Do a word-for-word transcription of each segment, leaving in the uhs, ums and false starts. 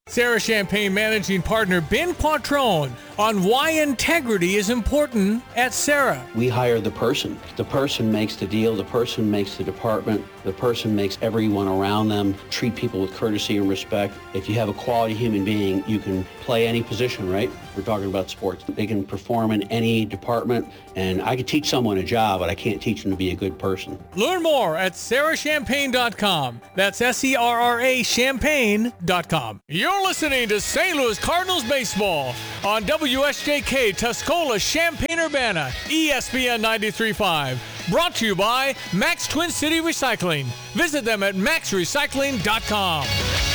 Sarah Champagne Managing Partner Ben Quattrone on why integrity is important at Sarah. We hire the person. The person makes the deal. The person makes the department. The person makes everyone around them treat people with courtesy and respect. If you have a quality human being, you can play any position, right? We're talking about sports. They can perform in any department, and I could teach someone a job, but I can't teach them to be a good person. Learn more at sarah champagne dot com. That's S E R R A champagne dot com. You're listening to Saint Louis Cardinals baseball on W S J K Tuscola, Champaign-Urbana, E S P N ninety-three point five. Brought to you by Max Twin City Recycling. Visit them at max recycling dot com.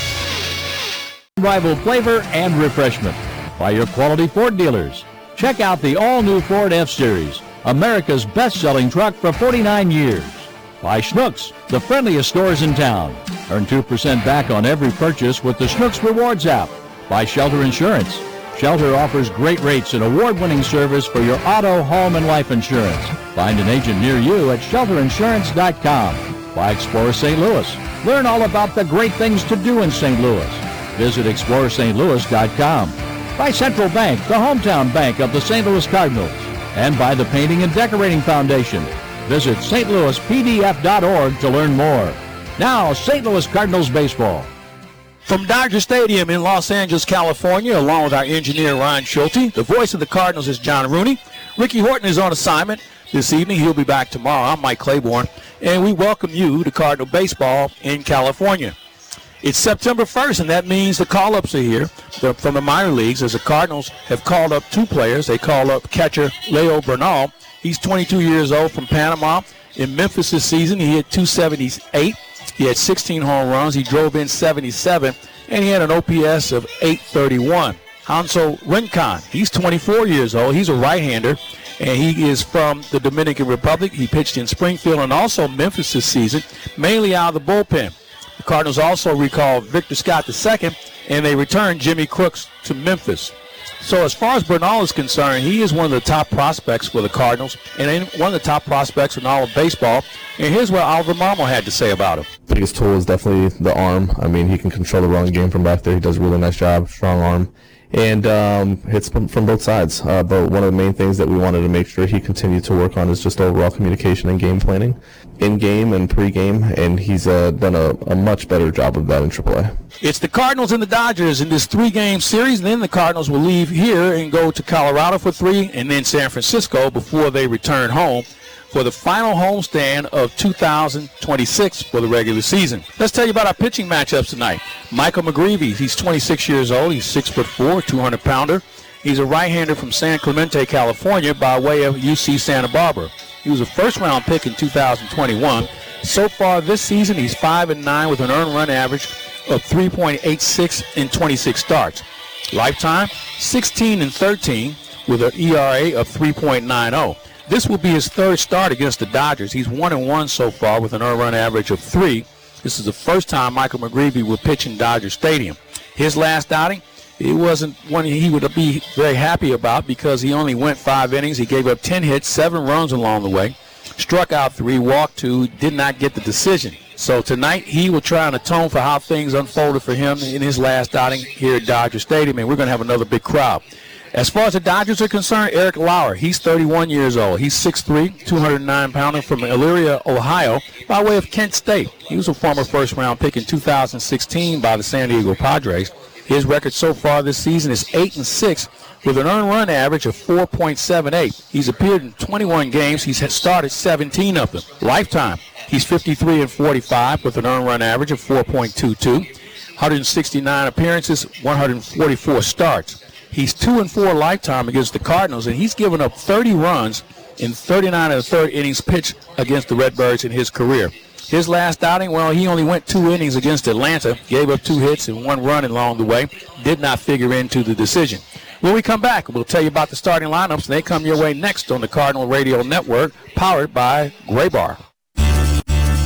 Rival flavor and refreshment by your quality Ford dealers. Check out the all-new Ford F-Series, America's best-selling truck for forty-nine years. By Schnucks, the friendliest stores in town. Earn two percent back on every purchase with the Schnucks Rewards app. By Shelter Insurance. Shelter offers great rates and award-winning service for your auto, home, and life insurance. Find an agent near you at shelter insurance dot com. By Explorer Saint Louis. Learn all about the great things to do in Saint Louis. Visit explorer st louis dot com. By Central Bank, the hometown bank of the Saint Louis Cardinals. And by the Painting and Decorating Foundation. Visit st louis p d f dot org to learn more. Now, Saint Louis Cardinals baseball. From Dodger Stadium in Los Angeles, California, along with our engineer, Ron Schulte, the voice of the Cardinals is John Rooney. Ricky Horton is on assignment this evening. He'll be back tomorrow. I'm Mike Claiborne, and we welcome you to Cardinal Baseball in California. It's September first, and that means the call-ups are here from the minor leagues, as the Cardinals have called up two players. They called up catcher Leo Bernal. He's twenty-two years old from Panama. In Memphis this season, he hit two seventy-eight. He had sixteen home runs. He drove in seventy-seven, and he had an O P S of eight thirty-one. Hanso Rincon, he's twenty-four years old. He's a right-hander, and he is from the Dominican Republic. He pitched in Springfield and also Memphis this season, mainly out of the bullpen. The Cardinals also recalled Victor Scott the second, and they returned Jimmy Crooks to Memphis. So as far as Bernal is concerned, he is one of the top prospects for the Cardinals and one of the top prospects in all of baseball. And here's what Oliver Marmol had to say about him. Biggest tool is definitely the arm. I mean, he can control the run game from back there. He does a really nice job, strong arm, and um, hits from, from both sides. Uh, but one of the main things that we wanted to make sure he continued to work on is just overall communication and game planning, in-game and pre-game, and he's uh, done a, a much better job of that in triple A. It's the Cardinals and the Dodgers in this three-game series, and then the Cardinals will leave here and go to Colorado for three, and then San Francisco before they return home for the final homestand of two thousand twenty-six for the regular season. Let's tell you about our pitching matchups tonight. Michael McGreevy, he's twenty-six years old. He's six foot four, two hundred pounder. He's a right-hander from San Clemente, California, by way of U C Santa Barbara. He was a first-round pick in two thousand twenty-one. So far this season, he's five and nine with an earned run average of three point eight six in twenty-six starts. Lifetime, sixteen and thirteen with an E R A of three point nine oh. This will be his third start against the Dodgers. He's one and one so far with an earned run average of three. This is the first time Michael McGreevy will pitch in Dodger Stadium. His last outing, it wasn't one he would be very happy about because he only went five innings. He gave up ten hits, seven runs along the way, struck out three, walked two, did not get the decision. So tonight he will try and atone for how things unfolded for him in his last outing here at Dodger Stadium, and we're going to have another big crowd. As far as the Dodgers are concerned, Eric Lauer, he's thirty-one years old. He's six three, two hundred nine pounder from Elyria, Ohio, by way of Kent State. He was a former first-round pick in two thousand sixteen by the San Diego Padres. His record so far this season is eight and six with an earned run average of four point seven eight. He's appeared in twenty-one games. He's started seventeen of them. Lifetime, he's fifty-three and forty-five with an earned run average of four point two two. one hundred sixty-nine appearances, one hundred forty-four starts. He's two and four lifetime against the Cardinals, and he's given up thirty runs in thirty-nine of the third innings pitched against the Redbirds in his career. His last outing, well, he only went two innings against Atlanta, gave up two hits and one run along the way, did not figure into the decision. When we come back, we'll tell you about the starting lineups, and they come your way next on the Cardinal Radio Network, powered by Graybar.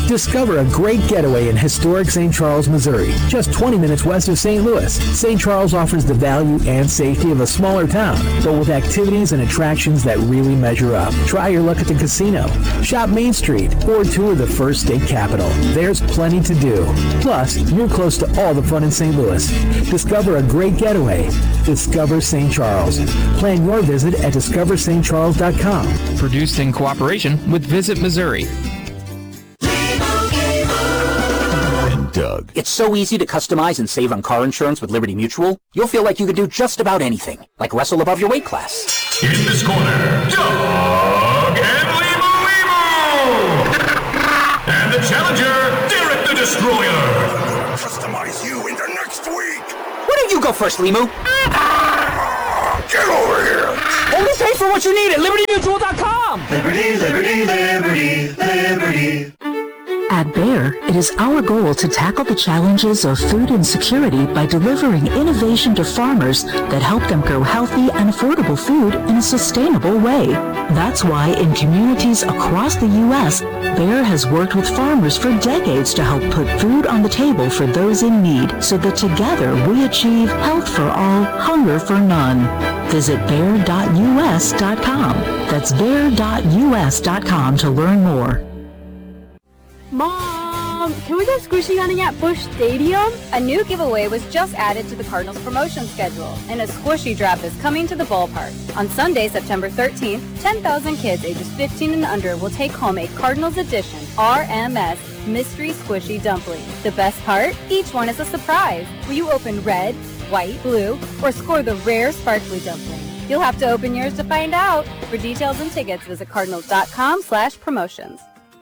Discover a great getaway in historic Saint Charles, Missouri, just twenty minutes west of Saint Louis. Saint Charles offers the value and safety of a smaller town, but with activities and attractions that really measure up. Try your luck at the casino, shop Main Street, or tour the first state capital. There's plenty to do. Plus, you're close to all the fun in Saint Louis. Discover a great getaway. Discover Saint Charles. Plan your visit at discover st charles dot com. Produced in cooperation with Visit Missouri. Doug. It's so easy to customize and save on car insurance with Liberty Mutual. You'll feel like you could do just about anything, like wrestle above your weight class. In this corner, Doug and Limo Limo! And the challenger, Derek the Destroyer! Customize you into next week! Why don't you go first, Limu? Get over here! Only pay for what you need at liberty mutual dot com! Liberty, liberty, liberty, liberty. At Bayer, it is our goal to tackle the challenges of food insecurity by delivering innovation to farmers that help them grow healthy and affordable food in a sustainable way. That's why in communities across the U S, Bayer has worked with farmers for decades to help put food on the table for those in need, so that together we achieve health for all, hunger for none. Visit bayer dot U S dot com. That's bayer dot U S dot com to learn more. Mom, can we go squishy hunting at Busch Stadium? A new giveaway was just added to the Cardinals promotion schedule, and a squishy drop is coming to the ballpark. On Sunday, September thirteenth, ten thousand kids ages fifteen and under will take home a Cardinals edition R M S Mystery Squishy Dumpling. The best part? Each one is a surprise. Will you open red, white, blue, or score the rare sparkly dumpling? You'll have to open yours to find out. For details and tickets, visit cardinals dot com slash promotions.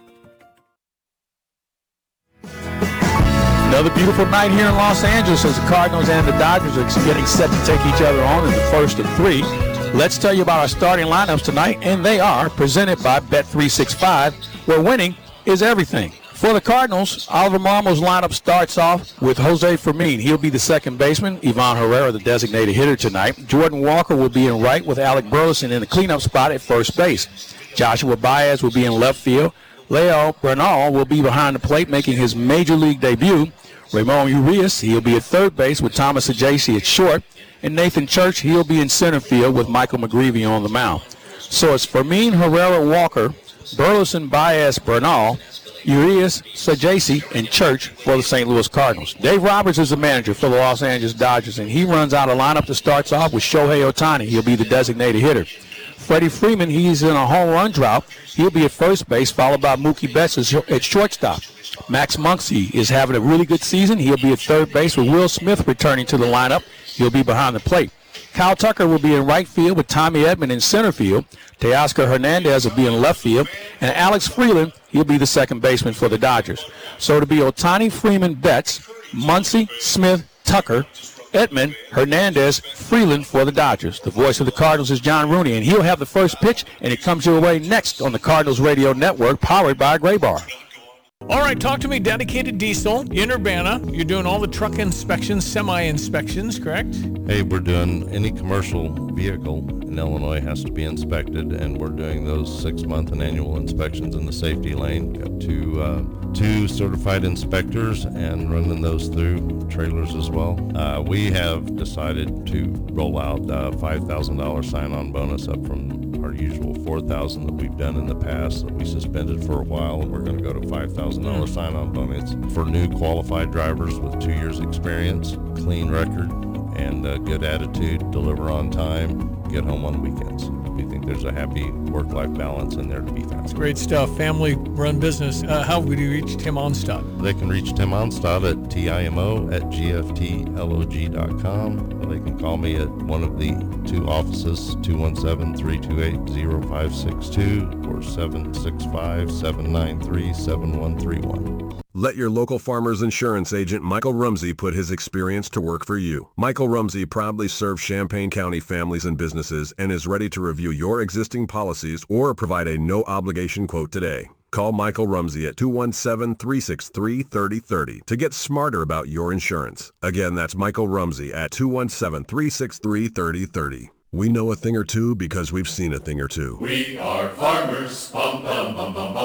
Another beautiful night here in Los Angeles as the Cardinals and the Dodgers are getting set to take each other on in the first of three. Let's tell you about our starting lineups tonight, and they are presented by Bet three sixty-five, where winning is everything. For the Cardinals, Oliver Marmo's lineup starts off with Jose Fermin. He'll be the second baseman. Ivan Herrera, the designated hitter tonight. Jordan Walker will be in right with Alec Burleson in the cleanup spot at first base. Joshua Baez will be in left field. Leo Bernal will be behind the plate making his major league debut. Ramon Urias, he'll be at third base with Thomas Ajayci at short. And Nathan Church, he'll be in center field with Michael McGreevy on the mound. So it's Fermin, Herrera, Walker, Burleson, Baez, Bernal, Urias, Sajasi, and Church for the Saint Louis Cardinals. Dave Roberts is the manager for the Los Angeles Dodgers, and he runs out a lineup that starts off with Shohei Ohtani. He'll be the designated hitter. Freddie Freeman, he's in a home run drought. He'll be at first base, followed by Mookie Betts at shortstop. Max Muncy is having a really good season. He'll be at third base with Will Smith returning to the lineup. He'll be behind the plate. Kyle Tucker will be in right field with Tommy Edman in center field. Teoscar Hernandez will be in left field. And Alex Freeland, he'll be the second baseman for the Dodgers. So it'll be Ohtani, Freeman, Betts, Muncy, Smith, Tucker, Edman, Hernandez, Freeland for the Dodgers. The voice of the Cardinals is John Rooney, and he'll have the first pitch, and it comes your way next on the Cardinals Radio Network, powered by Gray Bar. All right, talk to me, Dedicated Diesel in Urbana. You're doing all the truck inspections, semi-inspections, correct? Hey, we're doing any commercial vehicle in Illinois has to be inspected, and we're doing those six-month and annual inspections in the safety lane. Got two, uh, two certified inspectors and running those through trailers as well. Uh, we have decided to roll out a five thousand dollars sign-on bonus up from our usual four thousand dollars that we've done in the past that we suspended for a while, and we're going to go to five thousand dollars sign-on bonus for new qualified drivers with two years experience, clean record, and a good attitude, deliver on time, get home on weekends. We think there's a happy work-life balance in there to be found. That's great stuff. Family-run business. Uh, how would you reach Tim Onstad? They can reach Tim Onstad at T I M O at G F T log dot com. Or they can call me at one of the two offices, two one seven, three two eight, zero five six two or seven six five, seven nine three, seven one three one. Let your local Farmers Insurance agent Michael Rumsey put his experience to work for you. Michael Rumsey proudly serves Champaign County families and businesses and is ready to review your existing policies or provide a no-obligation quote today. Call Michael Rumsey at two one seven, three six three, three zero three zero to get smarter about your insurance. Again, that's Michael Rumsey at two one seven, three six three, three zero three zero. We know a thing or two because we've seen a thing or two. We are farmers. Bum, bum, bum, bum, bum, bum.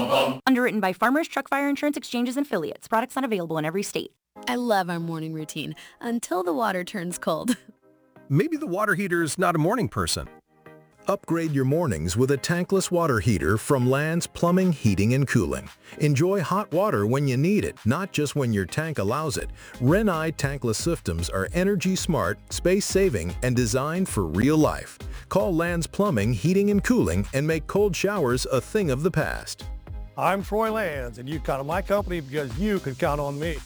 Underwritten by Farmers Truck Fire Insurance Exchanges and Affiliates. Products not available in every state. I love our morning routine until the water turns cold. Maybe the water heater's not a morning person. Upgrade your mornings with a tankless water heater from Land's Plumbing, Heating, and Cooling. Enjoy hot water when you need it, not just when your tank allows it. Renai tankless systems are energy smart, space-saving, and designed for real life. Call Land's Plumbing, Heating, and Cooling and make cold showers a thing of the past. I'm Troy Lands, and you count on my company because you can count on me.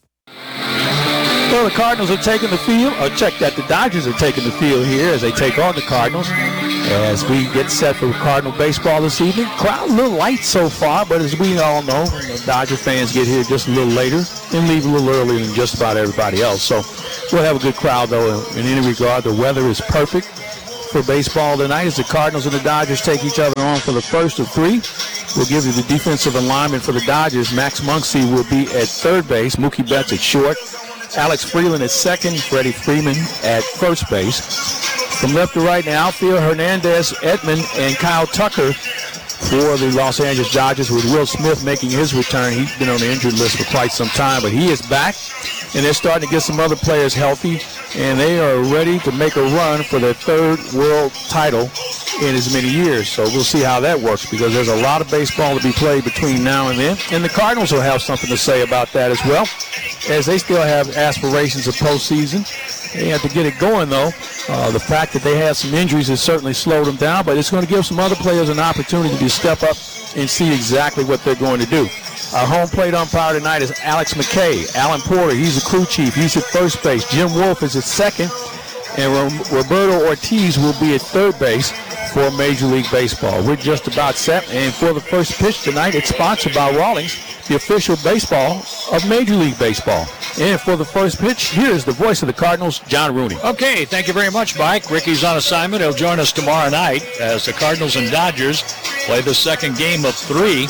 Well, the Cardinals are taking the field, or check that the Dodgers are taking the field here as they take on the Cardinals. As we get set for Cardinal baseball this evening. Crowd a little light so far, but as we all know, the Dodger fans get here just a little later and leave a little earlier than just about everybody else. So we'll have a good crowd, though, in any regard. The weather is perfect for baseball tonight as the Cardinals and the Dodgers take each other on for the first of three. We'll give you the defensive alignment for the Dodgers. Max Muncy will be at third base. Mookie Betts at short. Alex Freeland at second. Freddie Freeman at first base. From left to right in the outfield, Hernandez, Edman, and Kyle Tucker for the Los Angeles Dodgers, with Will Smith making his return. He's been on the injured list for quite some time, but he is back, and they're starting to get some other players healthy, and they are ready to make a run for their third world title in as many years. So we'll see how that works, because there's a lot of baseball to be played between now and then, and the Cardinals will have something to say about that as well, as they still have aspirations of postseason. They have to get it going, though. Uh, the fact that they had some injuries has certainly slowed them down, but it's going to give some other players an opportunity to step up and see exactly what they're going to do. Our home plate umpire tonight is Alex McKay. Alan Porter, he's the crew chief. He's at first base. Jim Wolf is at second. And Roberto Ortiz will be at third base for Major League Baseball. We're just about set. And for the first pitch tonight, it's sponsored by Rawlings, the official baseball of Major League Baseball. And for the first pitch, here's the voice of the Cardinals, John Rooney. Okay, thank you very much, Mike. Ricky's on assignment. He'll join us tomorrow night as the Cardinals and Dodgers play the second game of three.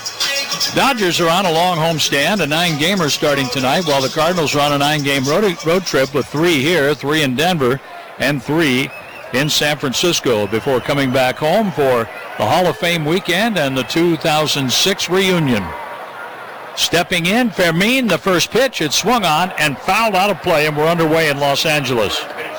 Dodgers are on a long homestand, a nine-gamer starting tonight, while the Cardinals are on a nine-game road, road trip with three here, three in Denver, and three in San Francisco before coming back home for the Hall of Fame weekend and the two thousand six reunion. Stepping in, Fermin, the first pitch, it swung on and fouled out of play, and we're underway in Los Angeles.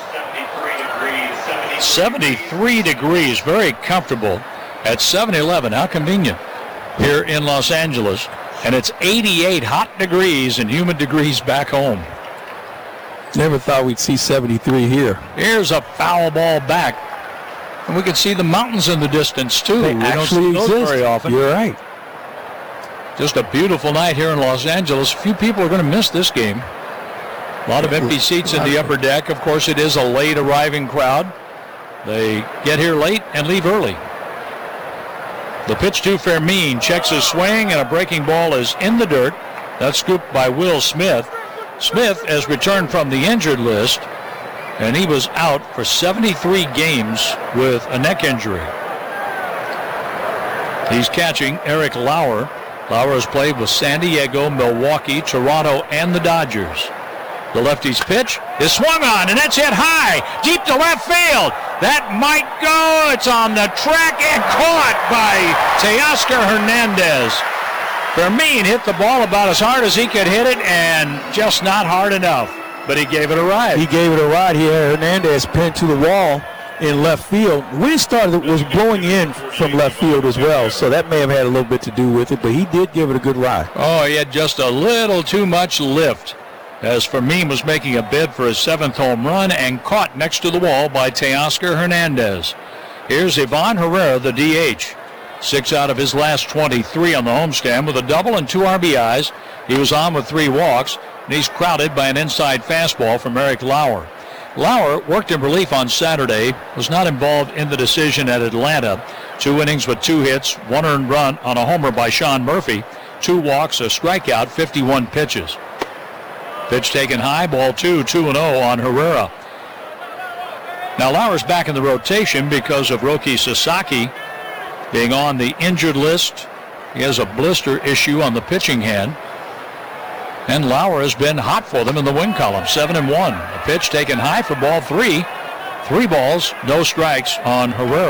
seventy-three degrees, very comfortable at seven eleven. How convenient here in Los Angeles. And it's eighty-eight hot degrees and humid degrees back home. Never thought we'd see seventy-three here. Here's a foul ball back. And we can see the mountains in the distance, too. They we actually don't see those very often. You're right. Just a beautiful night here in Los Angeles. A few people are going to miss this game. A lot of empty seats in the upper deck. Of course, it is a late arriving crowd. They get here late and leave early. The pitch to Fermin, checks his swing, and a breaking ball is in the dirt. That's scooped by Will Smith. Smith has returned from the injured list, and he was out for seventy-three games with a neck injury. He's catching Eric Lauer. Lauer has played with San Diego, Milwaukee, Toronto, and the Dodgers. The lefty's pitch is swung on, and that's hit high, deep to left field. That might go. It's on the track and caught by Teoscar Hernandez. Fermin hit the ball about as hard as he could hit it, and just not hard enough. But he gave it a ride. He gave it a ride. He had Hernandez pinned to the wall in left field. Wind started was blowing in from left field as well, so that may have had a little bit to do with it, but he did give it a good ride. Oh, he had just a little too much lift as Fermin was making a bid for his seventh home run and caught next to the wall by Teoscar Hernandez. Here's Ivan Herrera, the D H. Six out of his last twenty-three on the homestand with a double and two R B Is. He was on with three walks, and he's crowded by an inside fastball from Eric Lauer. Lauer worked in relief on Saturday, was not involved in the decision at Atlanta. Two innings with two hits, one earned run on a homer by Sean Murphy, two walks, a strikeout, fifty-one pitches. Pitch taken high, ball two, two and oh on Herrera. Now Lauer's back in the rotation because of Roki Sasaki being on the injured list. He has a blister issue on the pitching hand. And Lauer has been hot for them in the win column, seven and one. A pitch taken high for ball three. Three balls, no strikes on Herrera.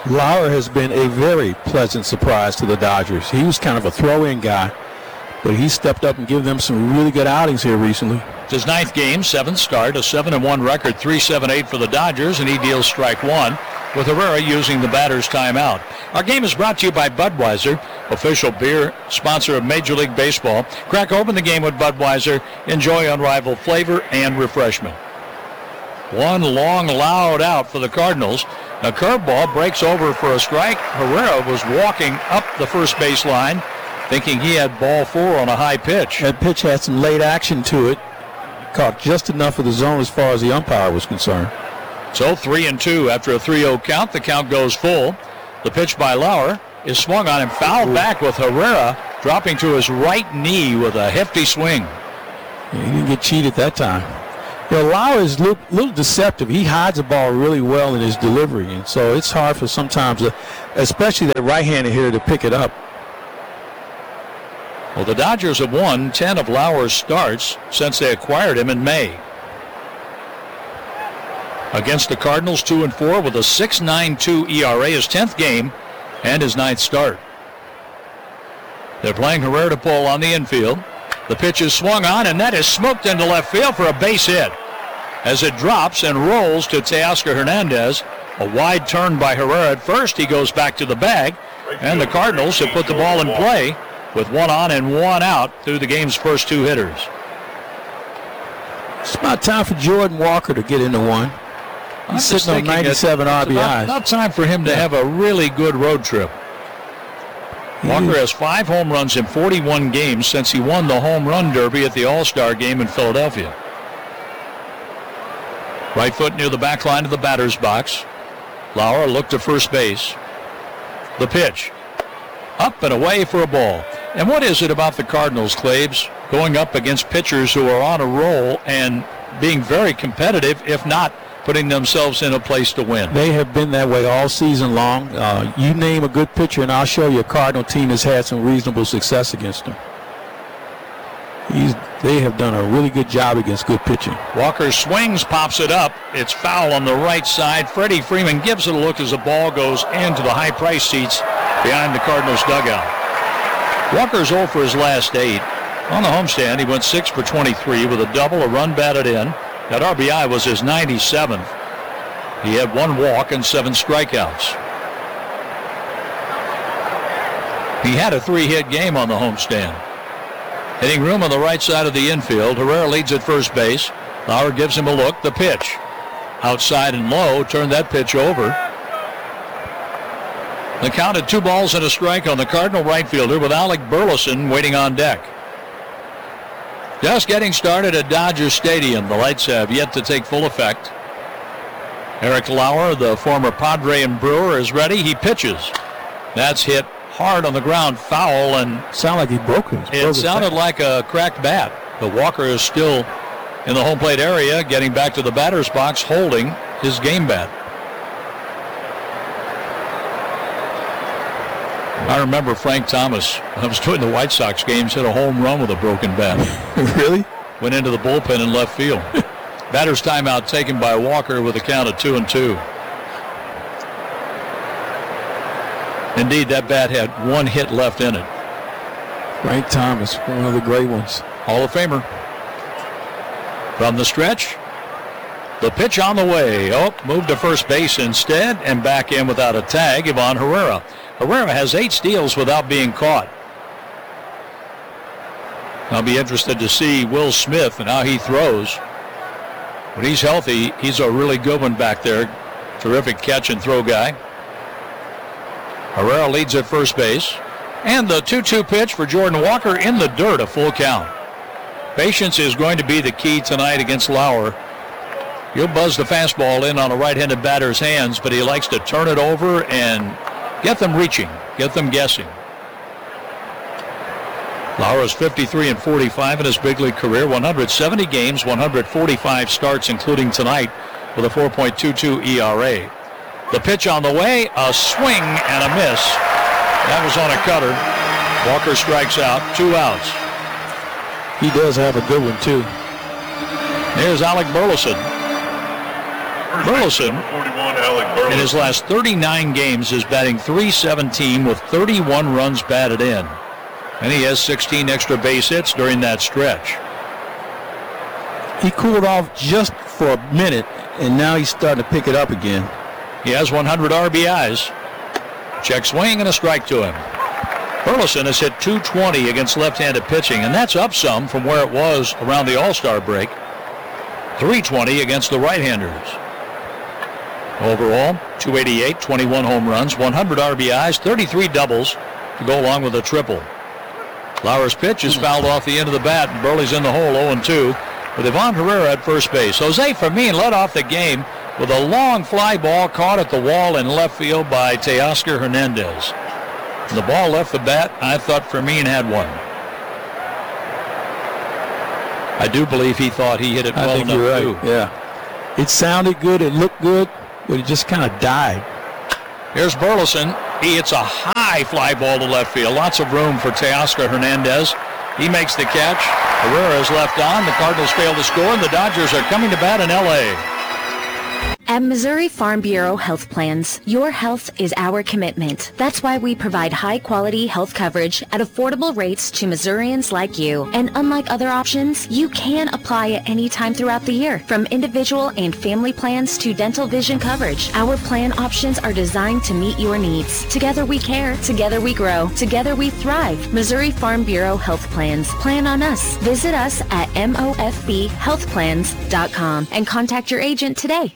Lauer has been a very pleasant surprise to the Dodgers. He was kind of a throw-in guy, but he stepped up and given them some really good outings here recently. It's his ninth game, seventh start, a seven and one record, three seven eight for the Dodgers, and he deals strike one with Herrera using the batter's timeout. Our game is brought to you by Budweiser, official beer sponsor of Major League Baseball. Crack open the game with Budweiser. Enjoy unrivaled flavor and refreshment. One long, loud out for the Cardinals. A curveball breaks over for a strike. Herrera was walking up the first base line, thinking he had ball four on a high pitch. That pitch had some late action to it. Caught just enough of the zone as far as the umpire was concerned. So three and two after a three oh count. The count goes full. The pitch by Lauer is swung on and fouled back with Herrera dropping to his right knee with a hefty swing. Yeah, he didn't get cheated that time. You know, Lauer is a little, little deceptive. He hides the ball really well in his delivery, and so it's hard for sometimes, uh, especially that right-handed hitter, to pick it up. Well, the Dodgers have won ten of Lauer's starts since they acquired him in May. Against the Cardinals, two and four with a six point nine two E R A, his tenth game and his ninth start. They're playing Herrera to pull on the infield. The pitch is swung on, and that is smoked into left field for a base hit. As it drops and rolls to Teoscar Hernandez, a wide turn by Herrera at first. He goes back to the bag, and the Cardinals have put the ball in play with one on and one out through the game's first two hitters. It's about time for Jordan Walker to get into one. He's sitting on ninety-seven R B Is. About, about time for him to yeah. have a really good road trip. Walker has five home runs in forty-one games since he won the home run derby at the All-Star game in Philadelphia. Right foot near the back line of the batter's box. Lauer looked to first base. The pitch. Up and away for a ball. And what is it about the Cardinals, Claves, going up against pitchers who are on a roll and being very competitive, if not putting themselves in a place to win? They have been that way all season long. Uh, you name a good pitcher, and I'll show you a Cardinal team has had some reasonable success against them. He's, they have done a really good job against good pitching. Walker swings, pops it up. It's foul on the right side. Freddie Freeman gives it a look as the ball goes into the high price seats behind the Cardinals dugout. Walker's oh for his last eight. On the homestand, he went six for twenty-three with a double, a run batted in. That R B I was his ninety-seventh. He had one walk and seven strikeouts. He had a three-hit game on the homestand. Hitting room on the right side of the infield. Herrera leads at first base. Lauer gives him a look. The pitch. Outside and low. Turned that pitch over. The count at two balls and a strike on the Cardinal right fielder with Alec Burleson waiting on deck. Just getting started at Dodger Stadium. The lights have yet to take full effect. Eric Lauer, the former Padre and Brewer, is ready. He pitches. That's hit hard on the ground, foul, and sounded like he broke it. It broke sounded it. like a cracked bat. But Walker is still in the home plate area, getting back to the batter's box, holding his game bat. I remember Frank Thomas, I was doing the White Sox games, hit a home run with a broken bat. Really? Went into the bullpen in left field. Batter's timeout taken by Walker with a count of two and two. Indeed, that bat had one hit left in it. Frank Thomas, one of the great ones. Hall of Famer. From the stretch, the pitch on the way. Oh, moved to first base instead and back in without a tag. Ivan Herrera. Herrera has eight steals without being caught. I'll be interested to see Will Smith and how he throws. When he's healthy, he's a really good one back there. Terrific catch and throw guy. Herrera leads at first base. And the two two pitch for Jordan Walker in the dirt, a full count. Patience is going to be the key tonight against Lauer. He'll buzz the fastball in on a right-handed batter's hands, but he likes to turn it over and get them reaching, get them guessing. Lauer is fifty-three and forty-five in his big league career, one hundred seventy games, one hundred forty-five starts, including tonight, with a four point two two E R A. The pitch on the way, a swing and a miss. That was on a cutter. Walker strikes out, two outs. He does have a good one, too. Here's Alec Burleson. Burleson, in his last thirty-nine games, is batting three seventeen with thirty-one runs batted in. And he has sixteen extra base hits during that stretch. He cooled off just for a minute, and now he's starting to pick it up again. He has one hundred R B Is. Check swing and a strike to him. Burleson has hit two twenty against left-handed pitching, and that's up some from where it was around the All-Star break. three twenty against the right-handers. Overall, two eighty-eight, twenty-one home runs, one hundred R B Is, thirty-three doubles to go along with a triple. Lauer's pitch is fouled off the end of the bat, and Burley's in the hole oh and two with Ivan Herrera at first base. Jose Fermin led off the game with a long fly ball caught at the wall in left field by Teoscar Hernandez. The ball left the bat. I thought Fermin had one. I do believe he thought he hit it well I think enough you're right. too. Yeah. It sounded good. It looked good, but it just kind of died. Here's Burleson. He hits a high fly ball to left field. Lots of room for Teoscar Hernandez. He makes the catch. Herrera is left on. The Cardinals fail to score, and the Dodgers are coming to bat in L A. At Missouri Farm Bureau Health Plans, your health is our commitment. That's why we provide high-quality health coverage at affordable rates to Missourians like you. And unlike other options, you can apply at any time throughout the year, from individual and family plans to dental vision coverage. Our plan options are designed to meet your needs. Together we care, together we grow, together we thrive. Missouri Farm Bureau Health Plans. Plan on us. Visit us at M O F B health plans dot com and contact your agent today.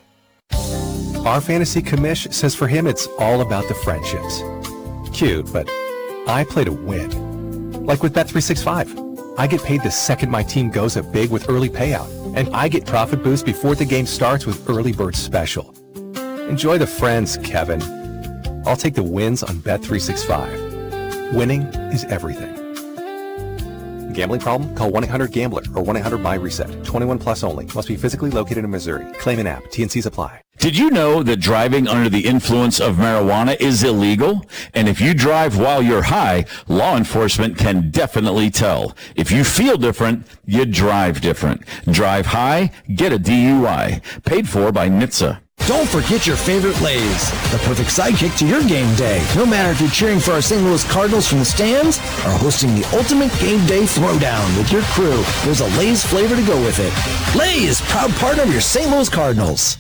Our fantasy commish says for him it's all about the friendships. Cute, but I play to win. Like with Bet three sixty-five. I get paid the second my team goes up big with early payout, and I get profit boost before the game starts with Early Bird Special. Enjoy the friends, Kevin. I'll take the wins on Bet three sixty-five. Winning is everything. Gambling problem? Call one eight hundred gambler or one eight hundred my reset. twenty-one plus only. Must be physically located in Missouri. Claim an app. T and Cs apply. Did you know that driving under the influence of marijuana is illegal? And if you drive while you're high, law enforcement can definitely tell. If you feel different, you drive different. Drive high, get a D U I. Paid for by N H T S A. Don't forget your favorite Lay's, the perfect sidekick to your game day. No matter if you're cheering for our Saint Louis Cardinals from the stands or hosting the ultimate game day throwdown with your crew, there's a Lay's flavor to go with it. Lay's, proud partner of your Saint Louis Cardinals.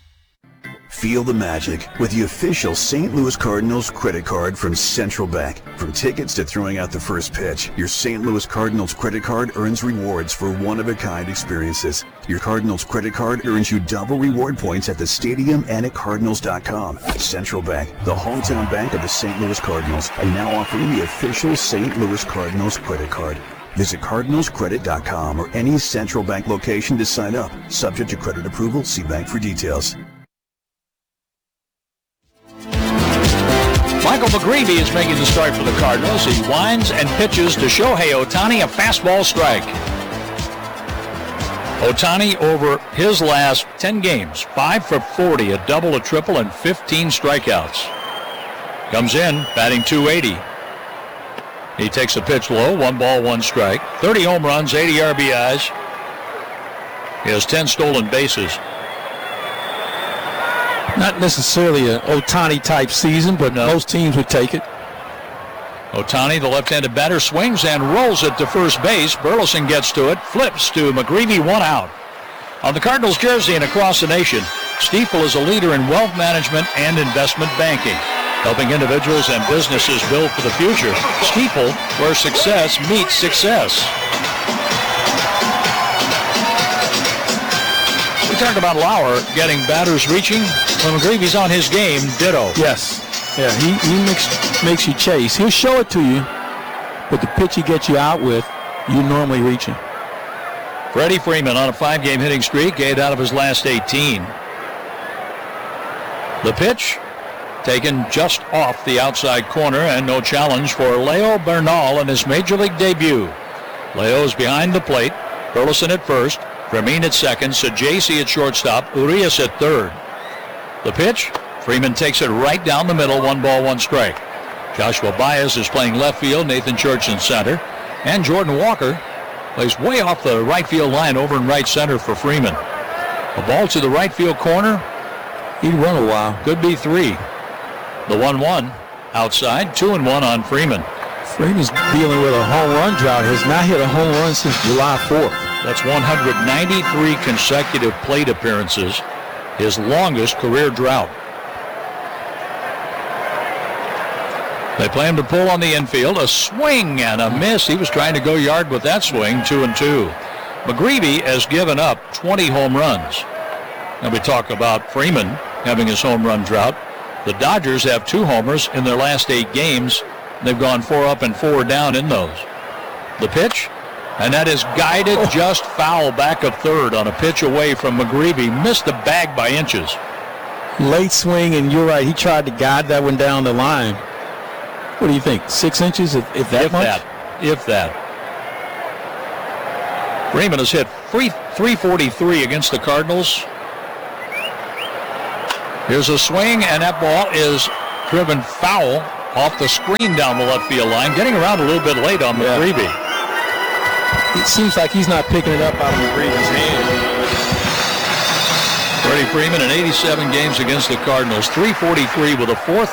Feel the magic with the official Saint Louis Cardinals credit card from Central Bank. From tickets to throwing out the first pitch, your Saint Louis Cardinals credit card earns rewards for one-of-a-kind experiences. Your Cardinals credit card earns you double reward points at the stadium and at Cardinals dot com. Central Bank, the hometown bank of the Saint Louis Cardinals, are now offering the official Saint Louis Cardinals credit card. Visit Cardinals Credit dot com or any Central Bank location to sign up. Subject to credit approval, see bank for details. Michael McGreevy is making the start for the Cardinals. He winds and pitches to Shohei Ohtani, a fastball strike. Ohtani over his last ten games, five for forty, a double, a triple, and fifteen strikeouts. Comes in, batting two eighty. He takes a pitch low, one ball, one strike. thirty home runs, eighty R B Is. He has ten stolen bases. Not necessarily an Ohtani-type season, but no. Most teams would take it. Ohtani, the left-handed batter, swings and rolls it to first base. Burleson gets to it, flips to McGreevy, one out. On the Cardinals jersey and across the nation, Stifel is a leader in wealth management and investment banking, helping individuals and businesses build for the future. Stifel, where success meets success. We talked about Lauer getting batters reaching. When McGreevy's on his game, ditto. Yes. Yeah, he, he makes, makes you chase. He'll show it to you, but the pitch he gets you out with, you're normally reaching. Freddie Freeman on a five-game hitting streak, eight out of his last eighteen. The pitch taken just off the outside corner, and no challenge for Leo Bernal in his major league debut. Leo's behind the plate, Burleson at first, Fermin at second, Sajaci at shortstop, Urias at third. The pitch, Freeman takes it right down the middle, one ball, one strike. Joshua Baez is playing left field, Nathan Church in center, and Jordan Walker plays way off the right field line over in right center for Freeman. A ball to the right field corner, He'd run a while. Could be three. The one one outside, two and one on Freeman. Freeman's dealing with a home run drought. Has not hit a home run since July fourth. That's one hundred ninety-three consecutive plate appearances, his longest career drought. They plan to pull on the infield. A swing and a miss. He was trying to go yard with that swing, two and two. McGreevy has given up twenty home runs. And we talk about Freeman having his home run drought. The Dodgers have two homers in their last eight games. They've gone four up and four down in those. The pitch, and that is guided oh. just foul back of third on a pitch away from McGreevy. Missed the bag by inches. Late swing, and you're right. He tried to guide that one down the line. What do you think? Six inches, if, if that if much? That, if that. Freeman has hit three forty-three against the Cardinals. Here's a swing, and that ball is driven foul off the screen down the left field line, getting around a little bit late on McGreevy. Yeah. It seems like he's not picking it up out of McGreevy's hand. Freddie Freeman in eighty-seven games against the Cardinals, three forty-three with a four